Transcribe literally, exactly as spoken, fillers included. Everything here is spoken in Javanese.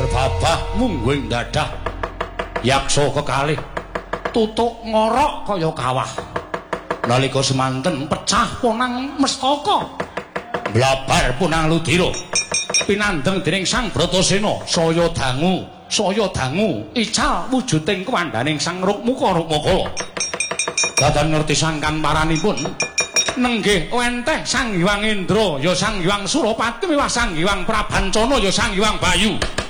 Babah mungguing dadah yaksa kekalih tutuk ngorok kaya kawah nalika semanten pecah ponang mestaka blabar punang ludira pinandeng dening Sang Bratasena saya dangu saya dangu ical wujuding kawandaning Sang Rukmuka Rukmakala dadan ngerti sangkan paranipun nenggih wenteh Sang Hyang Indra ya Sang Hyang Surapati miwah Sang Hyang Prabancana ya Sang Hyang Bayu